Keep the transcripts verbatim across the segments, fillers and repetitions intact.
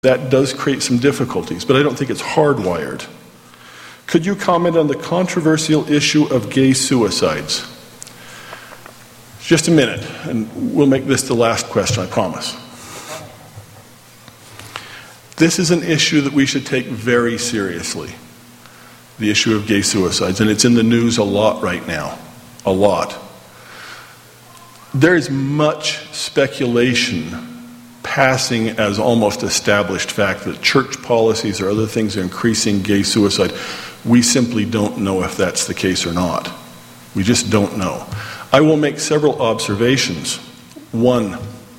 that does create some difficulties, but I don't think it's hardwired. Could you comment on the controversial issue of gay suicides? Just a minute, and we'll make this the last question, I promise. This is an issue that we should take very seriously, the issue of gay suicides, and it's in the news a lot right now, a lot. There is much speculation passing as almost established fact that church policies or other things are increasing gay suicide. We simply don't know if that's the case or not. We just don't know. I will make several observations. One,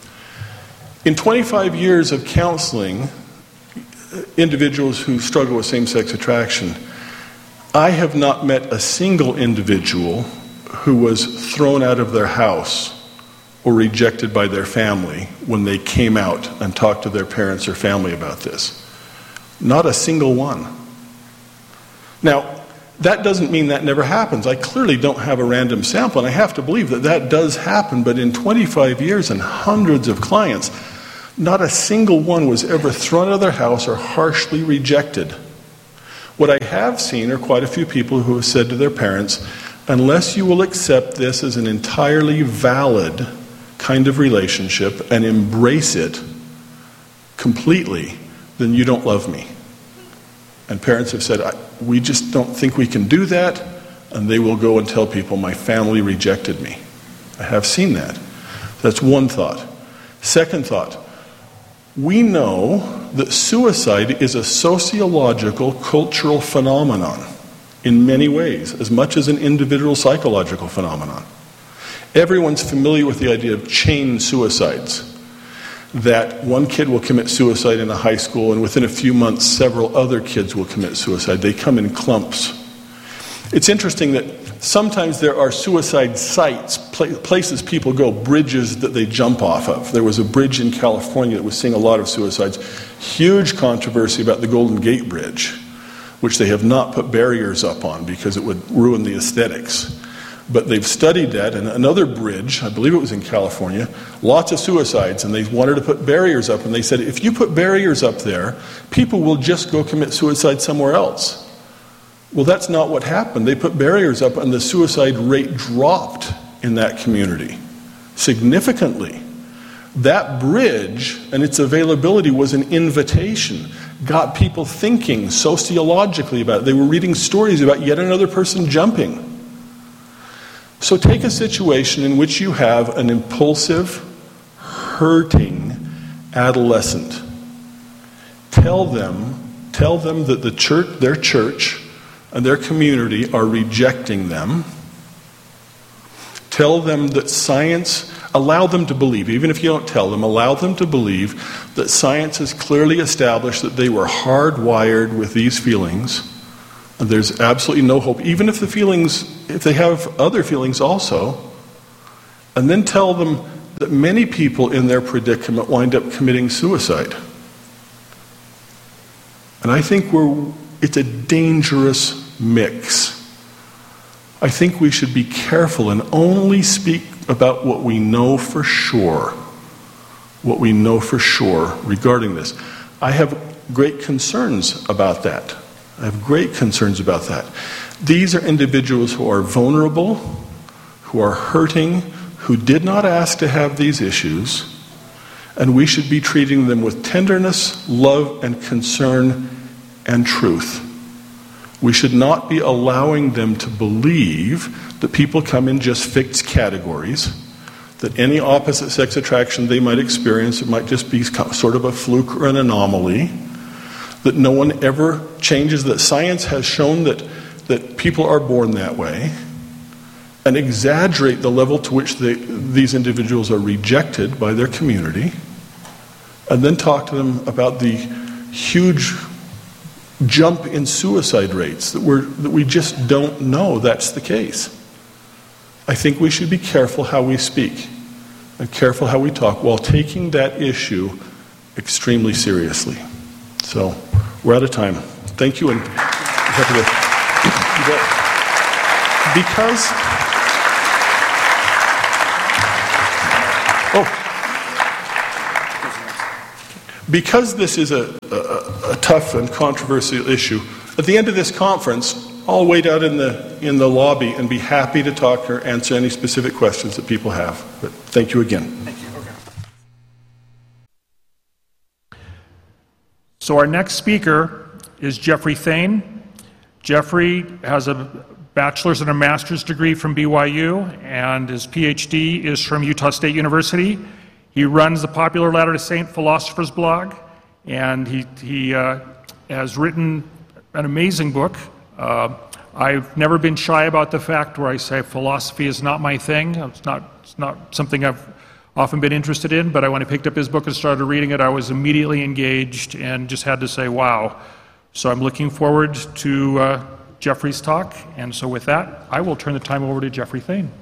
in twenty-five years of counseling individuals who struggle with same-sex attraction, I have not met a single individual who was thrown out of their house or rejected by their family when they came out and talked to their parents or family about this. Not a single one. Now, that doesn't mean that never happens. I clearly don't have a random sample, and I have to believe that that does happen, but in twenty-five years and hundreds of clients, not a single one was ever thrown out of their house or harshly rejected. What I have seen are quite a few people who have said to their parents, unless you will accept this as an entirely valid kind of relationship and embrace it completely, then you don't love me. And parents have said, we just don't think we can do that, and they will go and tell people, my family rejected me. I have seen that. That's one thought. Second thought, we know that suicide is a sociological, cultural phenomenon in many ways, as much as an individual psychological phenomenon. Everyone's familiar with the idea of chain suicides, that one kid will commit suicide in a high school and within a few months several other kids will commit suicide. They come in clumps. It's interesting that sometimes there are suicide sites, places people go, bridges that they jump off of. There was a bridge in California that was seeing a lot of suicides. Huge controversy about the Golden Gate Bridge, which they have not put barriers up on because it would ruin the aesthetics. But they've studied that, and another bridge, I believe it was in California, lots of suicides, and they wanted to put barriers up, and they said, if you put barriers up there, people will just go commit suicide somewhere else. Well, that's not what happened. They put barriers up, and the suicide rate dropped in that community significantly. That bridge and its availability was an invitation, got people thinking sociologically about it. They were reading stories about yet another person jumping. So take a situation in which you have an impulsive, hurting adolescent. Tell them, tell them that the church, their church and their community are rejecting them. Tell them that science, allow them to believe, even if you don't tell them, allow them to believe that science has clearly established that they were hardwired with these feelings. And there's absolutely no hope, even if the feelings, if they have other feelings also. And then tell them that many people in their predicament wind up committing suicide. And I think we're, it's a dangerous mix. I think we should be careful and only speak about what we know for sure. What we know for sure regarding this. I have great concerns about that. I have great concerns about that. These are individuals who are vulnerable, who are hurting, who did not ask to have these issues, and we should be treating them with tenderness, love, and concern and truth. We should not be allowing them to believe that people come in just fixed categories, that any opposite sex attraction they might experience, it might just be sort of a fluke or an anomaly, that no one ever changes, that science has shown that, that people are born that way, and exaggerate the level to which they, these individuals are rejected by their community, and then talk to them about the huge jump in suicide rates that, we're, that we just don't know that's the case. I think we should be careful how we speak and careful how we talk while taking that issue extremely seriously. So, we're out of time. Thank you, and because oh because this is a, a, a tough and controversial issue, at the end of this conference, I'll wait out in the, in the lobby and be happy to talk or answer any specific questions that people have. But thank you again. Thank you. Okay. So our next speaker is Jeffrey Thain. Jeffrey has a bachelor's and a master's degree from B Y U, and his PhD is from Utah State University. He runs the Popular Latter-day Saint Philosophers blog, and he, he uh, has written an amazing book. Uh, I've never been shy about the fact where I say philosophy is not my thing. It's not, it's not something I've often been interested in, but when I picked up his book and started reading it, I was immediately engaged and just had to say, wow. So I'm looking forward to uh, Jeffrey's talk, and so with that, I will turn the time over to Jeffrey Thain.